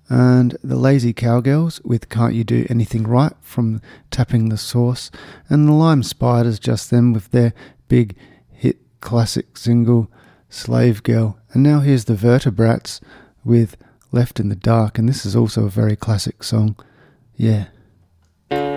And the Lazy Cowgirls with Can't You Do Anything Right from Tapping the Sauce, and the Lime Spiders just then with their big hit classic single Slave Girl. And now here's the Vertebrats with Left in the Dark, and this is also a very classic song. Yeah.